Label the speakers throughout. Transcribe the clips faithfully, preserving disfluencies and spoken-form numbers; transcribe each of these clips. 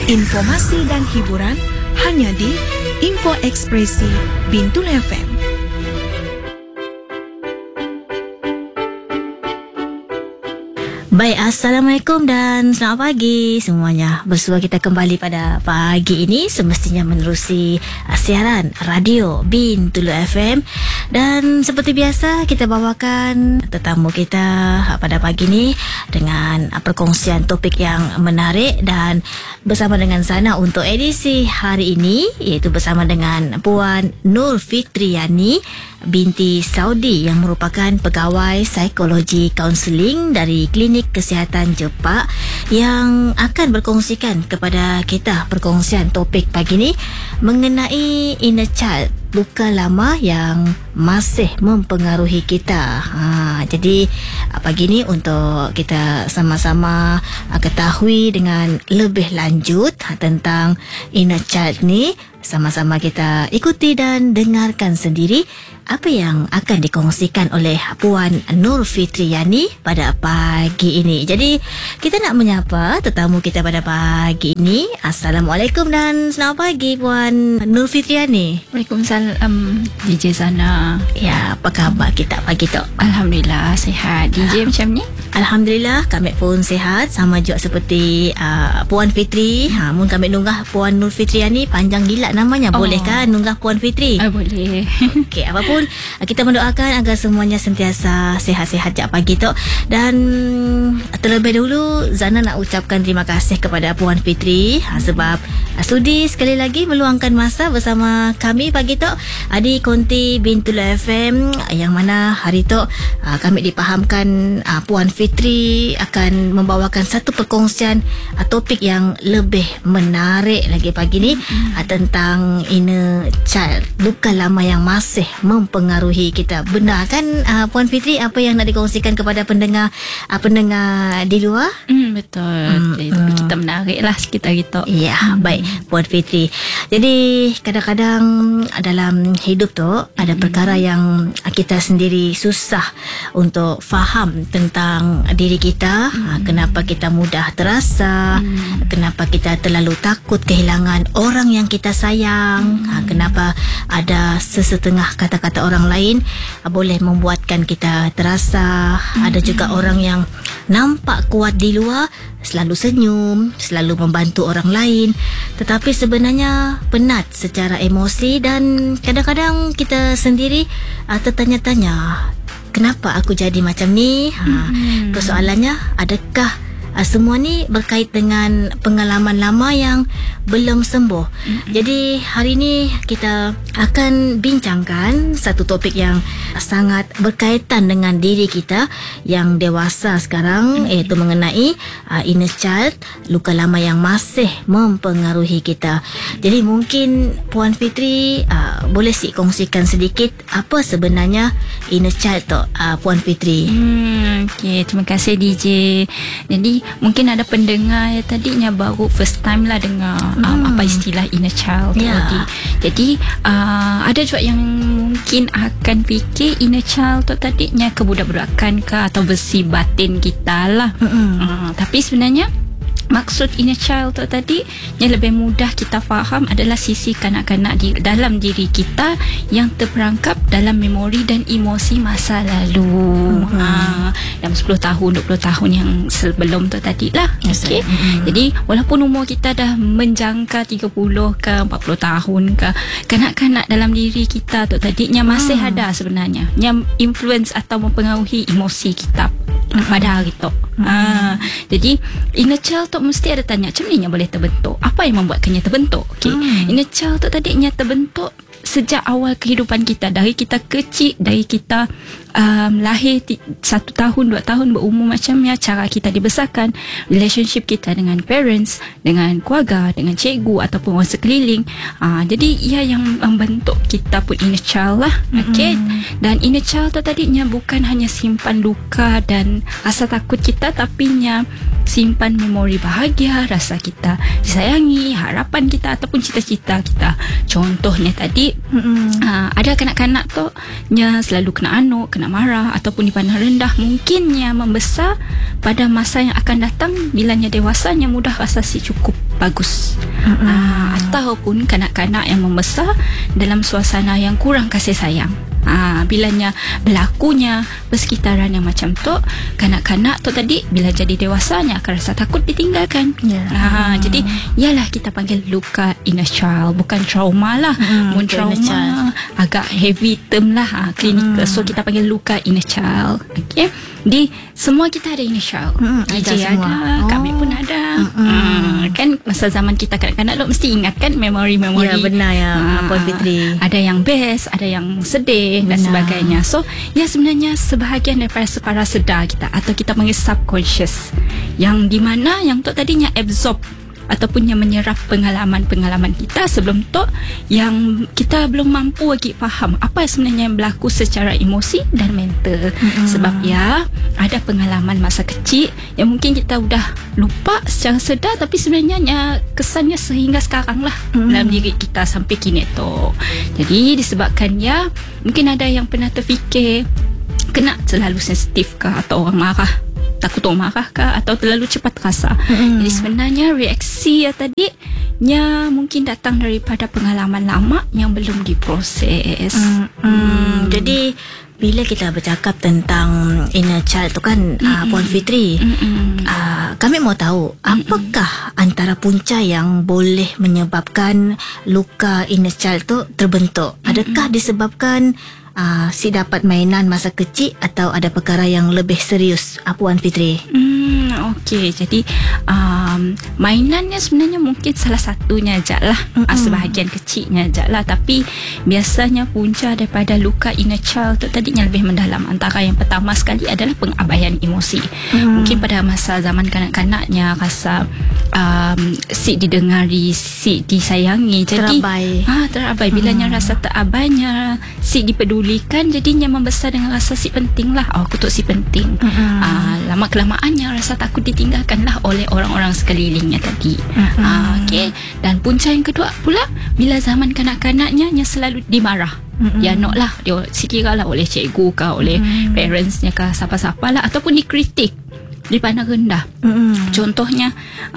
Speaker 1: Informasi dan hiburan hanya di Info Ekspresi Bintul F M.
Speaker 2: Baik, Assalamualaikum dan selamat pagi semuanya. Bersua kita kembali pada pagi ini, semestinya menerusi siaran radio Bintul F M. Dan seperti biasa, kita bawakan tetamu kita pada pagi ini dengan perkongsian topik yang menarik. Dan bersama dengan sana untuk edisi hari ini, iaitu bersama dengan Puan Nur Fitriani binti Saudi yang merupakan pegawai psikologi kaunseling dari Klinik Kesihatan Jepak, yang akan berkongsikan kepada kita perkongsian topik pagi ini mengenai inner child, luka lama yang masih mempengaruhi kita. Ha, jadi pagi ini untuk kita sama-sama ketahui dengan lebih lanjut tentang inner child ni, sama-sama kita ikuti dan dengarkan sendiri apa yang akan dikongsikan oleh Puan Nur Fitriani pada pagi ini. Jadi kita nak menyapa tetamu kita pada pagi ini. Assalamualaikum dan selamat pagi Puan Nur Fitriani.
Speaker 3: Waalaikumsalam D J Sana.
Speaker 2: Ya, apa khabar kita pagi tu?
Speaker 3: Alhamdulillah sihat. D J macam ni?
Speaker 2: Alhamdulillah kami pun sihat, sama juga seperti uh, Puan Fitri. Ha, mun kami nunggah Puan Nur Fitriani, panjang gila namanya.
Speaker 3: Oh.
Speaker 2: Boleh kan nunggah Puan Fitri?
Speaker 3: Ah, boleh.
Speaker 2: Okey, apapun kita mendoakan agar semuanya sentiasa sihat-sihat jak pagi tu. Dan terlebih dahulu Zana nak ucapkan terima kasih kepada Puan Fitri ha, sebab sudi sekali lagi meluangkan masa bersama kami pagi tu di Konti Bintul F M, yang mana hari tu uh, kami dipahamkan uh, Puan Fitri akan membawakan satu perkongsian uh, topik yang lebih menarik lagi pagi ni, uh, tentang inner child, luka lama yang masih mempengaruhi kita. Benar kan uh, Puan Fitri apa yang nak dikongsikan kepada pendengar uh, pendengar di luar?
Speaker 3: Hmm, betul. Hmm, okay, tapi kita menarik lah sikit hari tu.
Speaker 2: Ya, hmm. Baik Puan Fitri. Jadi kadang-kadang dalam hidup tu ada perkara yang kita sendiri susah untuk faham tentang diri kita. Hmm. Kenapa kita mudah terasa, hmm. kenapa kita terlalu takut kehilangan orang yang kita sayang, hmm. kenapa ada sesetengah kata-kata orang lain boleh membuatkan kita terasa. Hmm. Ada juga orang yang nampak kuat di luar, selalu senyum, selalu membantu orang lain, tetapi sebenarnya penat secara emosi. Dan kadang-kadang kita sendiri uh, tertanya-tanya, kenapa aku jadi macam ni? Ha, hmm. Persoalannya, adakah uh, semua ni berkait dengan pengalaman lama yang belum sembuh? Hmm. Jadi hari ni kita akan bincangkan satu topik yang sangat berkaitan dengan diri kita yang dewasa sekarang, hmm. iaitu mengenai uh, inner child, luka lama yang masih mempengaruhi kita. Jadi mungkin Puan Fitri uh, boleh sih kongsikan sedikit apa sebenarnya inner child tu, uh, Puan Fitri.
Speaker 3: Hmm, okay, terima kasih D J. Jadi mungkin ada pendengar yang tadinya baru first time lah dengar hmm. um, apa istilah inner child tu.
Speaker 2: Yeah.
Speaker 3: Jadi, jadi uh, ada juga yang mungkin akan fikir inner child tu tadinya kebudak-budakan ke atau besi batin kita lah. Mm-hmm. Uh, tapi sebenarnya maksud inner child tu tadi yang lebih mudah kita faham adalah sisi kanak-kanak di dalam diri kita yang terperangkap dalam memori dan emosi masa lalu. Mm-hmm. Ha, dalam sepuluh tahun, dua puluh tahun yang sebelum tu tadi lah.
Speaker 2: Yes,
Speaker 3: okay? Mm-hmm. Jadi walaupun umur kita dah menjangka tiga puluh ke empat puluh tahun ke, kanak-kanak dalam diri kita tu tadinya masih mm. ada sebenarnya yang influence atau mempengaruhi emosi kita mm-hmm. pada hari tu. Mm-hmm. Ha, jadi inner child tu mesti ada tanya, macam ni boleh terbentuk? Apa yang membuatkannya terbentuk? Okay. Hmm. Inner child tu tadinya terbentuk sejak awal kehidupan kita, dari kita kecil, dari kita um, lahir t- satu tahun, dua tahun berumur, macamnya cara kita dibesarkan, relationship kita dengan parents, dengan keluarga, dengan cikgu ataupun orang sekeliling. Uh, jadi ia yang membentuk kita pun inner child lah. Okay. Hmm. Dan inner child tu tadinya bukan hanya simpan luka dan rasa takut kita, tapi nya simpan memori bahagia, rasa kita disayangi, harapan kita ataupun cita-cita kita. Contohnya tadi, mm-hmm. uh, ada kanak-kanak tu nya selalu kena anuk, kena kena marah ataupun dipandang rendah, mungkinnya membesar pada masa yang akan datang bilanya dewasanya mudah rasa si cukup bagus. Mm-hmm. uh, ataupun kanak-kanak yang membesar dalam suasana yang kurang kasih sayang. Ah, bilanya berlakunya persekitaran yang macam tu, kanak-kanak tu tadi bila jadi dewasanya akan rasa takut ditinggalkan. Yeah. Ah, hmm. Jadi ialah kita panggil luka inner child, bukan trauma lah. Hmm, Mun trauma agak heavy term lah, ah, klinikal. Hmm. So kita panggil luka inner child. Okay. Di semua kita ada inner child. Hmm, I J ada, ada oh. kami pun ada. Hmm. Hmm, kan masa zaman kita kanak-kanak lo mesti ingat kan memori-memori.
Speaker 2: Ya benar ya,
Speaker 3: ah,
Speaker 2: Puan Fitri.
Speaker 3: Ada yang best, ada yang sedih dan sebagainya. So, ya sebenarnya sebahagian daripada separa sedar kita atau kita panggil subconscious, yang di mana yang tu tadinya absorb ataupun yang menyerap pengalaman-pengalaman kita sebelum tu, yang kita belum mampu lagi faham apa sebenarnya yang berlaku secara emosi dan mental. Mm-hmm. Sebab ya ada pengalaman masa kecil yang mungkin kita udah lupa secara sedar, tapi sebenarnya kesannya sehingga sekarang lah mm-hmm. dalam diri kita sampai kini tu. Jadi disebabkan ya mungkin ada yang pernah terfikir kena terlalu sensitif ke, atau orang marah takut orang marah ke, atau terlalu cepat rasa. Mm-hmm. Jadi sebenarnya reaksi ya tadi nya mungkin datang daripada pengalaman lama yang belum diproses. Mm-hmm.
Speaker 2: Mm. Jadi bila kita bercakap tentang inner child tu kan, mm-hmm. uh, Puan Fitri, mm-hmm. uh, kami mau tahu apakah mm-hmm. antara punca yang boleh menyebabkan luka inner child tu terbentuk? Mm-hmm. Adakah disebabkan Uh, si dapat mainan masa kecil atau ada perkara yang lebih serius, uh, Puan Fitri?
Speaker 3: Hmm, Okey, jadi um, mainannya sebenarnya mungkin salah satunya je lah, mm-hmm. uh, sebahagian kecilnya je lah. Tapi biasanya punca daripada luka inner child tu tadinya lebih mendalam. Antara yang pertama sekali adalah pengabaian emosi. Mm. Mungkin pada masa zaman kanak-kanaknya rasa um, si didengari, si disayangi, jadi
Speaker 2: terabai.
Speaker 3: Ah, terabai. Bilanya mm. rasa terabainya, si dipeduli kan, jadinya membesar dengan rasa si penting lah. Oh, aku tu si penting. Mm-hmm. uh, Lama kelamaannya rasa takut ditinggalkan lah oleh orang-orang sekelilingnya tadi. Mm-hmm. uh, okay. Dan punca yang kedua pula, bila zaman kanak-kanaknya yang selalu dimarah. Mm-hmm. Ya nak lah, dia sekira lah oleh cikgu ke, oleh mm-hmm. parentsnya ke, siapa-siapa lah, ataupun dikritik, dipandang rendah. Mm-hmm. Contohnya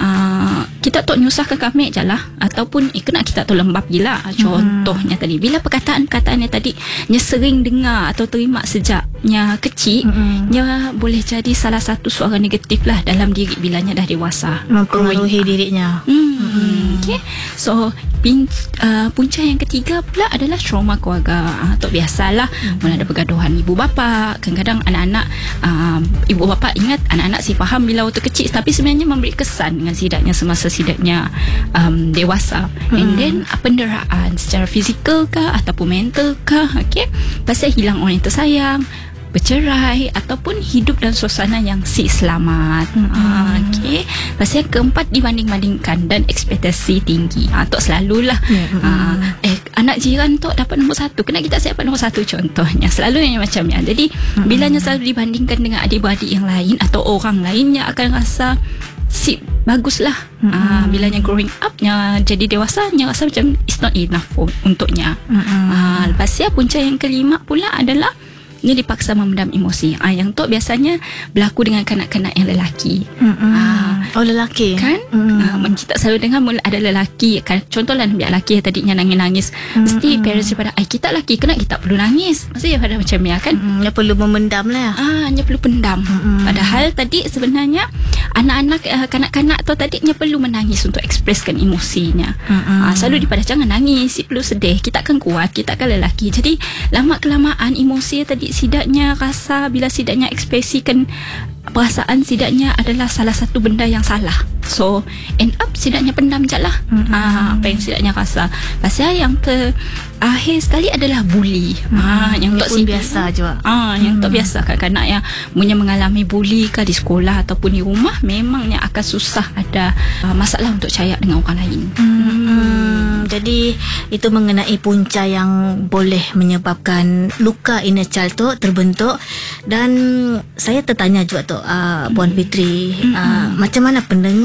Speaker 3: uh, kita tak nyusahkan kami je lah, ataupun eh, kena kita tu lembab gila. Contohnya mm-hmm. tadi, bila perkataan-perkataannya tadi nya sering dengar atau terima sejaknya kecil, mm-hmm. nya boleh jadi salah satu suara negatif lah dalam diri bilanya dah dewasa,
Speaker 2: mempengaruhi dirinya.
Speaker 3: mm-hmm. Mm-hmm. Okay. So pin, uh, punca yang ketiga pula adalah trauma keluarga. uh, Tak biasalah, mm-hmm. mula ada pergaduhan ibu bapa. Kadang-kadang anak-anak uh, ibu bapa ingat anak-anak si faham bila waktu kecil, tapi sebenarnya memberi kesan dengan sidaknya semasa sidaknya um, dewasa. Hmm. And then uh, penderaan secara fizikal ke ataupun mental ke, okay? Pasal hilang orang yang tersayang, bercerai, ataupun hidup dalam suasana yang si selamat. Hmm. uh, okay. Pasal yang keempat, dibanding-bandingkan dan ekspektasi tinggi. uh, Tak selalulah. Hmm. uh, Eh anak jiran tu dapat nombor satu, kena kita dapat nombor satu, contohnya. Selalu yang macamnya. Jadi hmm. bilanya selalu dibandingkan dengan adik-beradik yang lain atau orang lainnya, akan rasa si baguslah. hmm. uh, Bilanya growing up nya jadi dewasa, nya rasa macam it's not enough for, untuknya. hmm. uh, Lepas ya punca yang kelima pula adalah dia dipaksa memendam emosi. Ah, yang tu biasanya berlaku dengan kanak-kanak yang lelaki.
Speaker 2: Ah, oh lelaki
Speaker 3: kan? Ah, kita selalu dengar mula ada lelaki. Kan, contohlah biar lelaki yang tadinya nangis-nangis, mm-hmm. mesti parents daripada, "Ai kita lelaki, kena kita perlu nangis." Mesti ada macam ya kan?
Speaker 2: Mm-hmm. Dia perlu memendam lah.
Speaker 3: Ah, dia perlu pendam. Mm-hmm. Padahal tadi sebenarnya anak-anak uh, kanak-kanak tu tadinya perlu menangis untuk ekspreskan emosinya. Mm-hmm. Ah, selalu daripada jangan nangis, si perlu sedih. Kita akan kuat, kita akan lelaki. Jadi lama kelamaan emosi tadi sidaknya rasa, bila sidaknya ekspresikan perasaan sidaknya adalah salah satu benda yang salah. So end up sidaknya pendam je lah. Mm-hmm. ah, apa yang sidaknya rasa. Pasal yang terakhir sekali adalah bully. mm-hmm. ah, Yang tak
Speaker 2: pun biasa juga.
Speaker 3: ah, Yang mm-hmm. tak biasa kanak-kanak yang punya mengalami bully ke di sekolah ataupun di rumah, memangnya akan susah ada uh, masalah untuk percaya dengan orang lain.
Speaker 2: mm-hmm. Jadi itu mengenai punca yang boleh menyebabkan luka inner child tu terbentuk. Dan saya tertanya juga tu uh, Puan Fitri, mm-hmm. uh, macam mana pendengar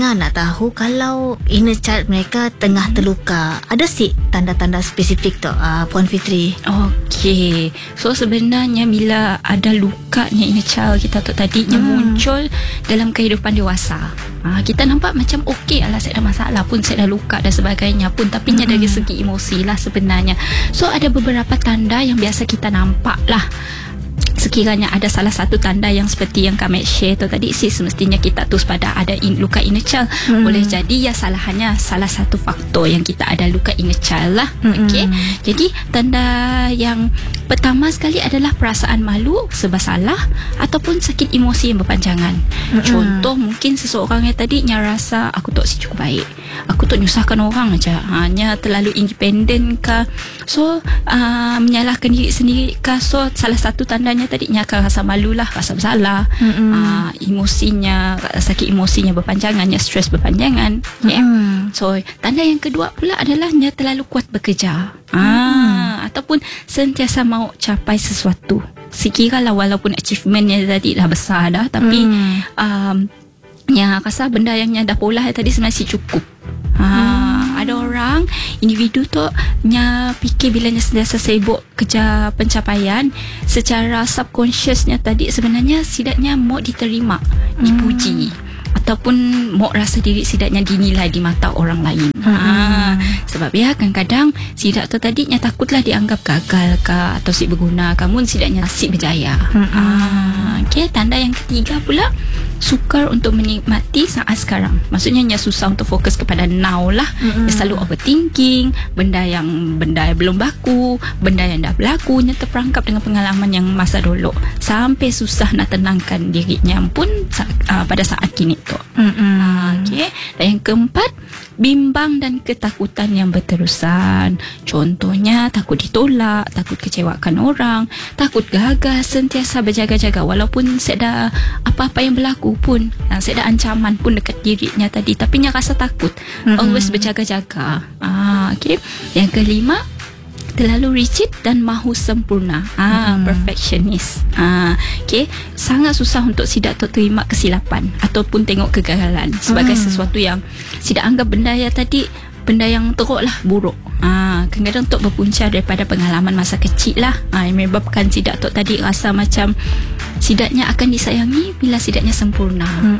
Speaker 2: pendengar nak tahu kalau inner child mereka tengah terluka, ada si tanda-tanda spesifik tu, uh, Puan Fitri?
Speaker 3: Okey. So sebenarnya bila ada lukanya inner child kita tu tadinya hmm. muncul dalam kehidupan dewasa. Ha, kita nampak macam okey, alah saya ada masalah pun, saya dah luka dan sebagainya pun, tapi mm-hmm. dari segi emosi lah sebenarnya. So ada beberapa tanda yang biasa kita nampak lah. Sekiranya ada salah satu tanda yang seperti yang kami share tu tadi, sih semestinya kita terus pada ada in, luka inner child. Hmm. Boleh jadi ya salahannya salah satu faktor yang kita ada luka inner child lah. Hmm. Okey. Jadi tanda yang pertama sekali adalah perasaan malu serba salah ataupun sakit emosi yang berpanjangan. Hmm. Contoh mungkin seseorang yang tadinya rasa aku tak si cukup baik, aku tak nyusahkan orang aja, hanya terlalu independen kah, so uh, menyalahkan diri sendiri kah. So salah satu tandanya tadinya akan rasa malu lah, rasa bersalah, mm-hmm. uh, emosinya, sakit emosinya berpanjangan, stres berpanjangan. Okay? Mm-hmm. So tanda yang kedua pula adalah dia terlalu kuat bekerja, mm-hmm. ah, ataupun sentiasa mau capai sesuatu. Sekiralah walaupun achievementnya tadi dah besar dah, tapi mm. um, yang rasa benda yang dah pola tadi sebenarnya cukup. Ha, hmm. Ada orang, individu tu nya fikir bila nya sentiasa sibuk kerja pencapaian, secara subconsciousnya tadi sebenarnya sidaknya mau diterima, hmm. dipuji, ataupun mau rasa diri sidaknya dinilai di mata orang lain. Hmm. Ha, sebab ya kadang-kadang sidak tu tadinya takutlah dianggap gagal ke atau si berguna, kamu sidaknya si berjaya. Hmm. Ha, okay, tanda yang ketiga pula, sukar untuk menikmati saat sekarang. Maksudnya dia susah untuk fokus kepada now lah. Mm-hmm. Dia selalu overthinking, benda yang benda yang belum berlaku, benda yang dah berlaku, dia terperangkap dengan pengalaman yang masa dulu, sampai susah nak tenangkan dirinya pun uh, pada saat kini tu. Mm-hmm. uh, okay. Dan yang keempat, bimbang dan ketakutan yang berterusan. Contohnya takut ditolak, takut kecewakan orang, takut gagal, sentiasa berjaga-jaga walaupun saya dah apa-apa yang berlaku pun, saya dah ancaman pun dekat dirinya tadi, tapi dia rasa takut, mm-hmm. always berjaga-jaga. Ah, okay. Yang kelima, terlalu rigid dan mahu sempurna. Ah, hmm. perfectionist. Ah, okay. Sangat susah untuk sidak terima kesilapan ataupun tengok kegagalan sebagai hmm. sesuatu yang sidak anggap benda yang tadi benda yang teruk lah, buruk. Ah, kadang-kadang tok berpunca daripada pengalaman masa kecil lah. Ah, yang menyebabkan sidak tok tadi rasa macam sidaknya akan disayangi bila sidaknya sempurna. Hmm.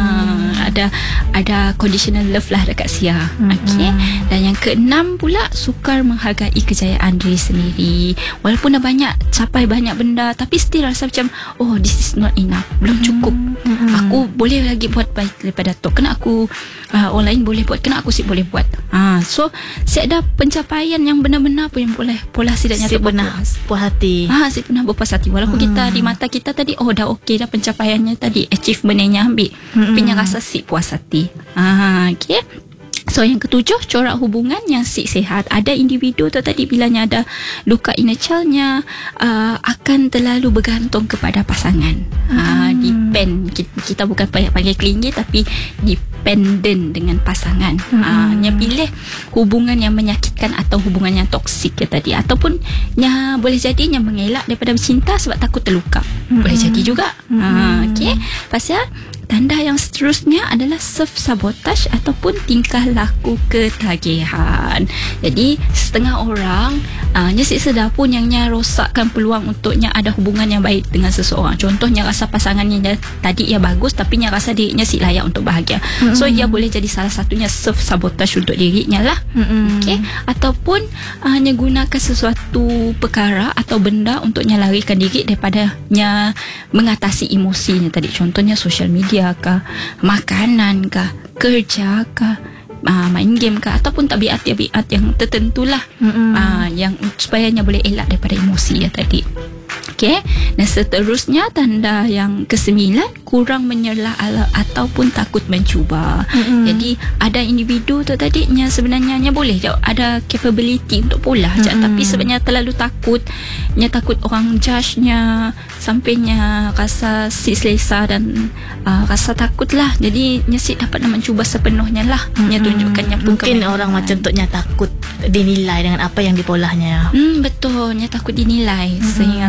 Speaker 3: Ah, ada ada conditional love lah dekat sia. Hmm. Okey. Dan yang keenam pula, sukar menghargai kejayaan diri sendiri. Walaupun dah banyak capai banyak benda, tapi still rasa macam oh, this is not enough, belum cukup. Hmm. Aku boleh lagi buat baik daripada tu. Kena aku uh, orang lain boleh buat, kena aku sih boleh buat. Ah, so saya ada pencapaian yang benar-benar pun yang boleh pola sidaknya
Speaker 2: si benar puas hati.
Speaker 3: Ah, si pernah berpuas hati walaupun hmm. kita di mata kita tadi oh dah okey dah pencapaiannya tadi, achievement yang ambil, hmm. punya rasa si puas hati. Ah, okey. So yang ketujuh, corak hubungan yang si sihat. Ada individu tu tadi bilanya ada luka inner child-nya, uh, akan terlalu bergantung kepada pasangan. Hmm. Uh, depend, kita, kita bukan panggil klingi tapi dependent dengan pasangan. Hmm. Uh, yang pilih hubungan yang menyakitkan atau hubungan yang toksik ya tadi, ataupun yang boleh jadi yang mengelak daripada bercinta sebab takut terluka. Hmm. Boleh jadi juga. Hmm. Uh, okay. Pasal tanda yang seterusnya adalah self-sabotage ataupun tingkah laku ketagihan. Jadi setengah orang uh, nya sedar pun yang nya rosakkan peluang untuknya ada hubungan yang baik dengan seseorang. Contohnya rasa pasangannya dia, tadi ia bagus tapi nya rasa dirinya si layak untuk bahagia. Mm-hmm. So ia boleh jadi salah satunya self-sabotage untuk dirinya lah. Mm-hmm. Okay. Ataupun uh, nya gunakan sesuatu perkara atau benda untuk nya larikan diri daripada nya mengatasi emosinya tadi. Contohnya social media kah, makanan kah, kerja kah, uh, main game kah, ataupun tabiat-tabiat yang tertentulah, mm-hmm. uh, yang supayanya boleh elak daripada emosi ya tadi. Okay. Dan seterusnya tanda yang kesembilan, kurang menyerah ataupun takut mencuba. Mm-hmm. Jadi ada individu tu tadinya sebenarnya nya boleh ada capability untuk pola, mm-hmm. tapi sebenarnya terlalu takut, nya takut orang judge-nya, sampainya rasa si selesa dan uh, rasa takutlah. Jadi nya si dapat nak mencuba sepenuhnya lah, mm-hmm. nya tunjukkannya
Speaker 2: mungkin orang macam tu nya takut dinilai dengan apa yang dipolahnya.
Speaker 3: Hmm, betul, nya takut dinilai, mm-hmm. sehingga ya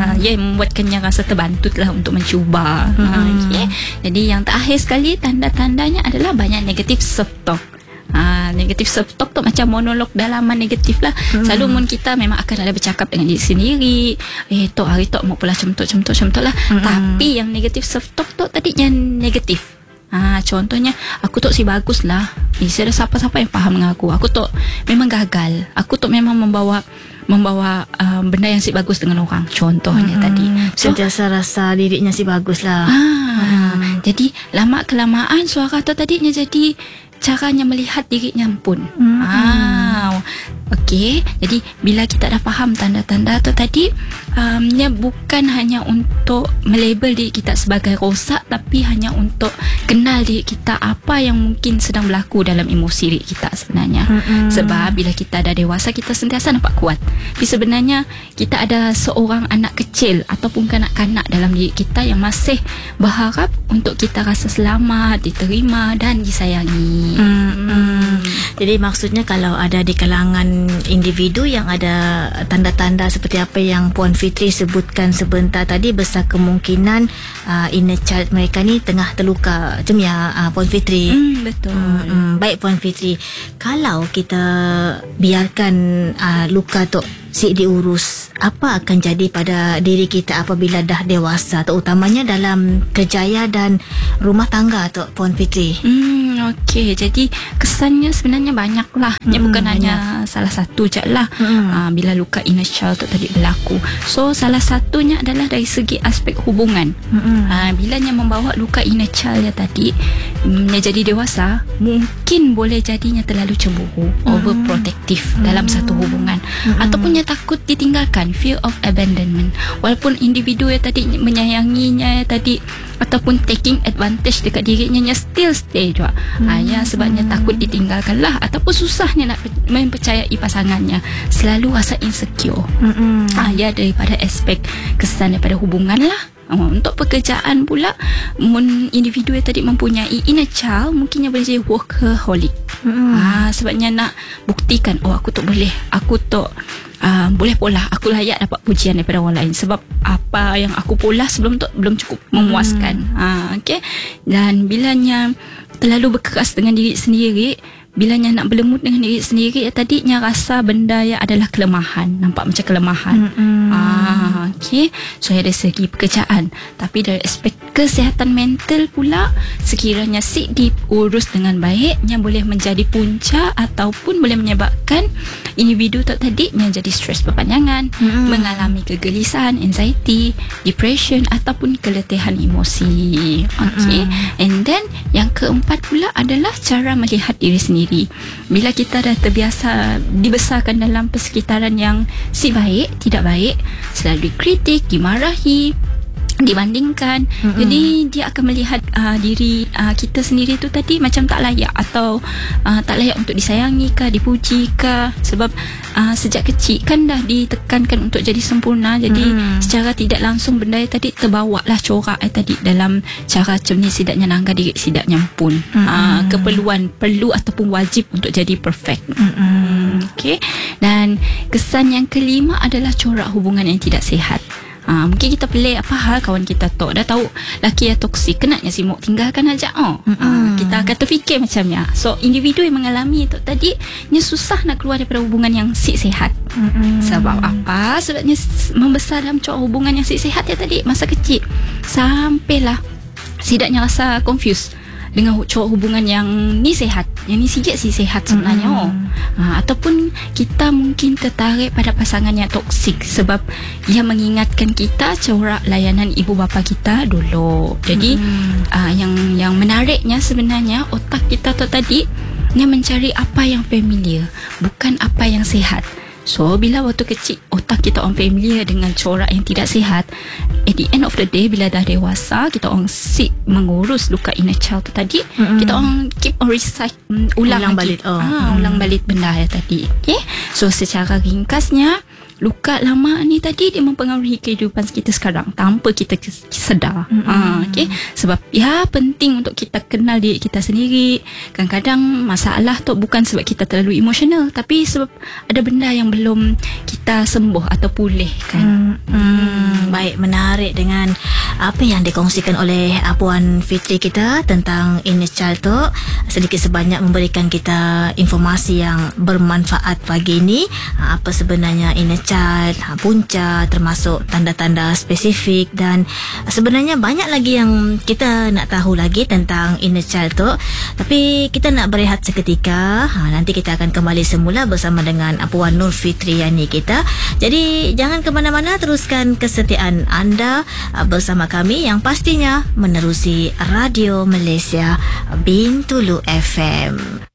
Speaker 3: membuatkannya rasa terbantu lah untuk mencuba.
Speaker 2: Mm-hmm.
Speaker 3: Ha, okay. Jadi yang terakhir sekali tanda-tandanya adalah banyak negatif self-talk. Ha, negatif self-talk tu macam monolog dalaman negatif lah. Hmm. Selalu mun kita memang akan ada bercakap dengan diri sendiri. Eh tok hari tok mau pula cemtuk-cemtuk-cemtuk lah. Hmm. Tapi yang negatif self-talk tu tadi yang negatif. Ha, contohnya aku tok si bagus lah. Eh, ada siapa-siapa yang faham dengan aku. Aku tok memang gagal. Aku tok memang membawa membawa um, benda yang si bagus dengan orang. Contohnya hmm. tadi. So,
Speaker 2: sentiasa rasa dirinya si bagus lah.
Speaker 3: Ha,
Speaker 2: hmm.
Speaker 3: Jadi lama kelamaan suara tu tadinya jadi caranya melihat dirinya pun. Hmm. Ah, okey. Jadi bila kita dah faham tanda-tanda tu tadi, um, nya bukan hanya untuk melabel diri kita sebagai rosak, tapi hanya untuk kenal diri kita apa yang mungkin sedang berlaku dalam emosi diri kita sebenarnya. Hmm. Sebab bila kita dah dewasa, kita sentiasa nampak kuat. Tapi sebenarnya kita ada seorang anak kecil ataupun kanak-kanak dalam diri kita yang masih berharap untuk kita rasa selamat, diterima dan disayangi.
Speaker 2: Hmm, hmm. Jadi maksudnya kalau ada di kalangan individu yang ada tanda-tanda seperti apa yang Puan Fitri sebutkan sebentar tadi, besar kemungkinan uh, inner child mereka ni tengah terluka. Macam ya uh, Puan Fitri.
Speaker 3: Hmm, betul.
Speaker 2: Hmm, hmm. Baik Puan Fitri, kalau kita biarkan uh, luka tu si diurus, apa akan jadi pada diri kita apabila dah dewasa, terutamanya dalam kerjaya dan rumah tangga tu Puan Fitri?
Speaker 3: Hmm, okey. Jadi kesannya sebenarnya banyak lah. Hmm, bukan banyak. Hanya salah satu je lah. Hmm. Uh, bila luka inner child tu tadi berlaku. So salah satunya adalah dari segi aspek hubungan. Hmm. Uh, bilanya membawa luka inner child ya tadi, um, jadi dewasa, mungkin boleh jadinya terlalu cemburu, hmm. overprotective hmm. dalam satu hubungan. Hmm. Ataupun takut ditinggalkan, fear of abandonment. Walaupun individu yang tadi menyayanginya ya tadi ataupun taking advantage dekat dirinya, nya still stay juga. Hmm. Ha, ya sebabnya hmm. takut ditinggalkan lah, ataupun susahnya nak mempercayai pasangannya, selalu rasa insecure. Hmm. Ha, ya daripada aspek kesan daripada hubungan lah. Untuk pekerjaan pula, mun individu yang tadi mempunyai inner child, mungkinnya boleh jadi workaholic. Hmm. Ha, sebabnya nak buktikan, oh aku tu boleh, aku tu uh, boleh pola, aku layak dapat pujian daripada orang lain, sebab apa yang aku pola sebelum tu belum cukup memuaskan. Hmm. Ha, okay? Dan bilanya terlalu berkeras dengan diri sendiri, bilanya nak berlemut dengan diri sendiri, ya tadinya rasa benda yang adalah kelemahan, nampak macam kelemahan. Mm-hmm. Ah, okay. So dari segi pekerjaan, tapi dari aspek kesihatan mental pula, sekiranya si diurus dengan baik, yang boleh menjadi punca ataupun boleh menyebabkan individu tu tadinya jadi stres berpanjangan, mm-hmm. mengalami kegelisahan, anxiety, depression ataupun keletihan emosi. Okay. Mm-hmm. And then yang keempat pula adalah cara melihat diri sendiri. Bila kita dah terbiasa dibesarkan dalam persekitaran yang si baik, tidak baik, selalu dikritik, dimarahi, dibandingkan, mm-hmm. jadi dia akan melihat uh, diri uh, kita sendiri tu tadi macam tak layak, atau uh, tak layak untuk disayangi ke, dipuji ke, sebab uh, sejak kecil kan dah ditekankan untuk jadi sempurna. Jadi mm. secara tidak langsung benda yang tadi terbawa lah corak yang tadi dalam cara macam ni, sidaknya nangga diri sidaknya pun mm-hmm. uh, keperluan perlu ataupun wajib untuk jadi perfect. Mm-hmm. Okay. Dan kesan yang kelima adalah corak hubungan yang tidak sihat. Ha, mungkin kita pelik, apa hal kawan kita tok dah tahu laki yang toksik, kenanya si mok tinggalkan aja. Oh, mm-hmm. ha, kita akan terfikir macamnya. So individu yang mengalami itu tadi, nya susah nak keluar daripada hubungan yang si sihat. Mm-hmm. Sebab apa? Sebabnya membesar dalam corak hubungan yang si sihat ya tadi masa kecil, sampailah sidaknya rasa confused dengan corak hubungan yang ni sehat, yang ni sikit si sehat sebenarnya. Mm. Oh. Ha, ataupun kita mungkin tertarik pada pasangan yang toksik sebab ia mengingatkan kita corak layanan ibu bapa kita dulu. Jadi mm. uh, yang yang menariknya sebenarnya otak kita tu tadi yang mencari apa yang familiar, bukan apa yang sehat. So bila waktu kecil otak kita orang familiar dengan corak yang tidak sihat, at the end of the day bila dah dewasa, kita orang sik mengurus luka inner child tu tadi, mm-hmm. kita orang keep on recite, um, ulang,
Speaker 2: ulang
Speaker 3: lagi
Speaker 2: balik oh.
Speaker 3: ha, ulang balik benda yang tadi. Okay? So secara ringkasnya, luka lama ni tadi dia mempengaruhi kehidupan kita sekarang tanpa kita sedar. Mm-hmm. Ha, okay? Sebab ya penting untuk kita kenal diri kita sendiri. Kadang-kadang masalah tu bukan sebab kita terlalu emosional, tapi sebab ada benda yang belum kita sembuh atau pulih kan.
Speaker 2: Mm-hmm. Hmm, baik, menarik dengan apa yang dikongsikan oleh uh, Puan Fitri kita tentang Inner Child Talk. Sedikit sebanyak memberikan kita informasi yang bermanfaat pagi ini. Uh, apa sebenarnya Inner Child, uh, punca, termasuk tanda-tanda spesifik, dan sebenarnya banyak lagi yang kita nak tahu lagi tentang Inner Child Talk. Tapi kita nak berehat seketika. Ha, nanti kita akan kembali semula bersama dengan uh, Puan Nur Fitriani kita. Jadi jangan ke mana-mana, teruskan kesetiaan anda uh, bersama kami yang pastinya menerusi Radio Malaysia Bintulu F M.